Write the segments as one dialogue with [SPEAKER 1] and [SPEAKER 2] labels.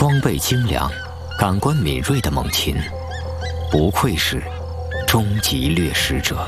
[SPEAKER 1] 装备精良、感官敏锐的猛禽，不愧是终极掠食者。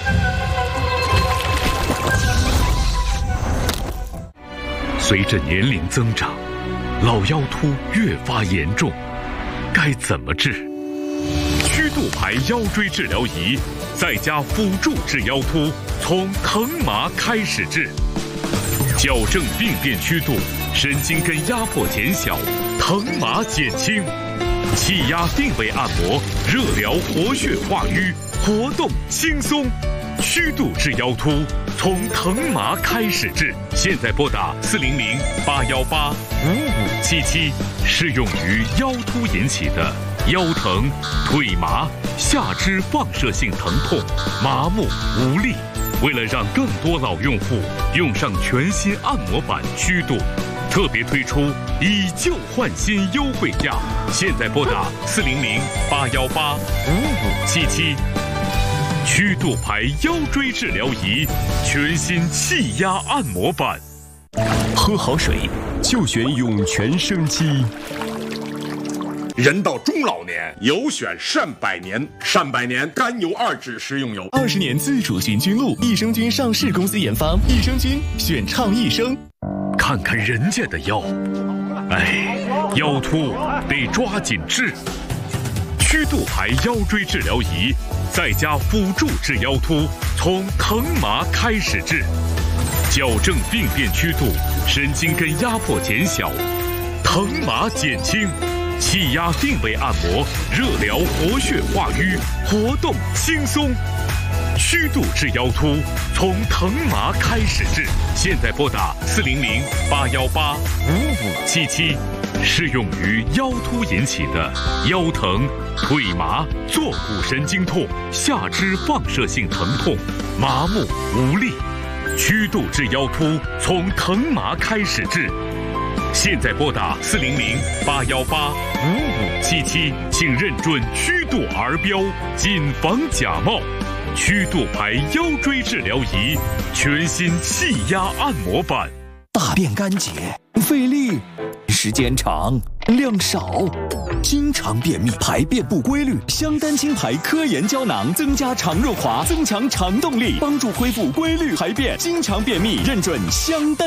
[SPEAKER 2] 随着年龄增长，老腰突越发严重，该怎么治？曲度牌腰椎治疗仪再加辅助治腰突，从疼麻开始治，矫正病变曲度，神经根压迫减小，疼麻减轻，气压定位按摩，热疗活血化瘀，活动轻松。曲度治腰突，从疼麻开始治。现在拨打400-818-5577，适用于腰突引起的腰疼、腿麻、下肢放射性疼痛、麻木无力。为了让更多老用户用上全新按摩板曲度，特别推出以旧换新优惠价。现在拨打400-818-5577。曲度牌腰椎治疗仪，全新气压按摩板。
[SPEAKER 3] 喝好水就选涌泉生机。
[SPEAKER 4] 人到中老年，有选善百年。善百年甘油2酯食用油
[SPEAKER 3] ，20年自主寻菌露，益生菌上市公司研发，益生菌选畅益生。
[SPEAKER 2] 看看人家的腰，哎，腰突得抓紧治。曲度牌腰椎治疗仪再加辅助治腰突，从疼麻开始治，矫正病变曲度，神经根压迫减小，疼麻减轻，气压定位按摩，热疗活血化瘀，活动轻松。曲度治腰突，从疼麻开始治。现在拨打400-818-5577，适用于腰突引起的腰疼、腿麻、坐骨神经痛、下肢放射性疼痛、麻木无力。曲度治腰突，从疼麻开始治。现在拨打400-818-5577，请认准曲度儿标，谨防假冒。曲度牌腰椎治疗仪，全新气压按摩板。
[SPEAKER 3] 大便干结，费力，时间长，量少，经常便秘，排便不规律。香丹清排科研胶囊增加肠润滑，增强肠动力，帮助恢复规律排便。经常便秘，认准香丹。